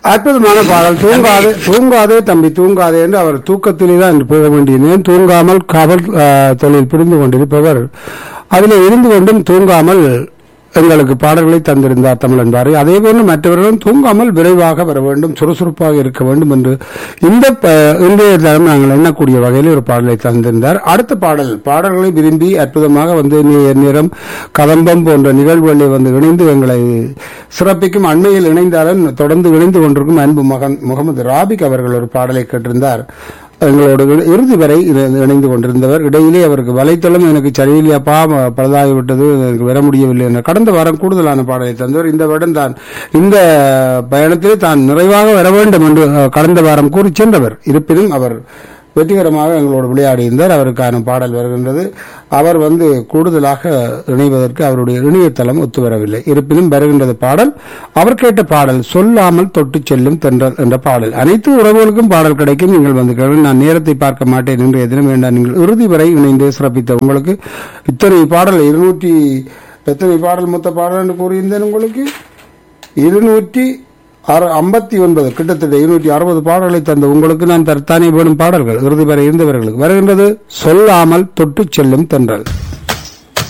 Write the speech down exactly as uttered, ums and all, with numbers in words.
அற்புதமான பாடல். தூங்காதே தூங்காதே தம்பி தூங்காதே என்று அவர் தூக்கத்திலே தான் போக வேண்டியது. தூங்காமல் காவல் தொழில் புரிந்து கொண்டிருப்பவர் அதில் இருந்து கொண்டும் தூங்காமல் எங்களுக்கு பாடல்களை தந்திருந்தார் தமிழன் பாரதி. அதே போன்று மற்றவர்களும் தூங்காமல் விரைவாக வர வேண்டும், சுறுசுறுப்பாக இருக்க வேண்டும் என்று இந்த இன்றைய தினம் நாங்கள் எண்ணக்கூடிய வகையில் ஒரு பாடலை தந்திருந்தார். அடுத்த பாடல் பாடல்களை விரும்பி அற்புதமாக வந்து நேரம் கதம்பம் போன்ற நிகழ்வுகளில் வந்து இணைந்து எங்களை சிறப்பிக்கும் அண்மையில் இணைந்தாலும் தொடர்ந்து இணைந்து கொண்டிருக்கும் அன்பு மகன் முகமது ராபிக் அவர்கள் ஒரு பாடலை கேட்டிருந்தார். எங்களோடு இறுதி வரை இணைந்து கொண்டிருந்தவர். இடையிலே அவருக்கு வலைத்தளம் எனக்கு சரியில்லையாப்பா பழுதாகிவிட்டது, எனக்கு வர முடியவில்லை என்ற கடந்த வாரம் கூடுதலான பாடலை தந்தவர். இந்த வருடம் தான் இந்த பயணத்திலே தான் நிறைவாக வர வேண்டும் என்று கடந்த வாரம் கூறி சென்றவர். இருப்பினும் அவர் வெற்றிகரமாக எங்களோடு விளையாடி இருந்தார். அவருக்கான பாடல் வருகின்றது. அவர் வந்து கூடுதலாக இணைவதற்கு அவருடைய இணையதளம் ஒத்துவரவில்லை. இருப்பினும் வருகின்றது பாடல். அவர் கேட்ட பாடல் சொல்லாமல் தொட்டு செல்லும் தென்றல் என்ற பாடல். அனைத்து உறவுகளுக்கும் பாடல் கிடைக்கும். நீங்கள் வந்து கேளுங்கள். நான் நேரத்தை பார்க்க மாட்டேன் என்று எதிரும் வேண்டாம். நீங்கள் இறுதி வரை இணைந்து சிறப்பித்த உங்களுக்கு இத்தனை பாடல் இருநூற்றி எத்தனை பாடல் மொத்த பாடல் என்று கூறியிருந்தேன். உங்களுக்கு இருநூற்றி ஐம்பத்தி ஒன்பது கிட்டத்தட்ட இருநூற்றி அறுபது பாடல்களை தந்த உங்களுக்கு நான் தரத்தானே வேணும் பாடல்கள் இறுதி வரை இருந்தவர்களுக்கு வருகின்றது சொல்லாமல் தொட்டு செல்லும் தென்றல்.